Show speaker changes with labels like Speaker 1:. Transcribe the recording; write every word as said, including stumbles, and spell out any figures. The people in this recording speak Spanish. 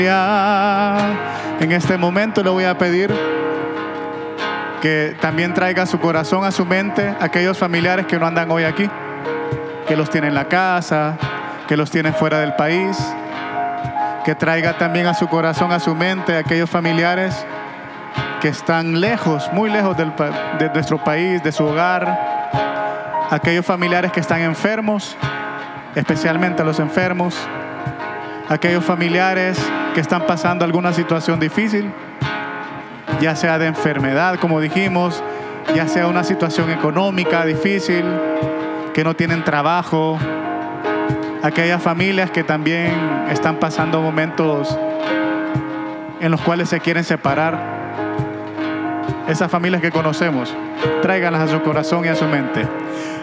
Speaker 1: En este momento le voy a pedir que también traiga a su corazón, a su mente, aquellos familiares que no andan hoy aquí, que los tiene en la casa, que los tiene fuera del país, que traiga también a su corazón, a su mente, aquellos familiares que están lejos, muy lejos del, de nuestro país, de su hogar, aquellos familiares que están enfermos, especialmente a los enfermos, aquellos familiares que están pasando alguna situación difícil, ya sea de enfermedad, como dijimos, ya sea una situación económica difícil, que no tienen trabajo, aquellas familias que también están pasando momentos en los cuales se quieren separar. Esas familias que conocemos, tráiganlas a su corazón y a su mente.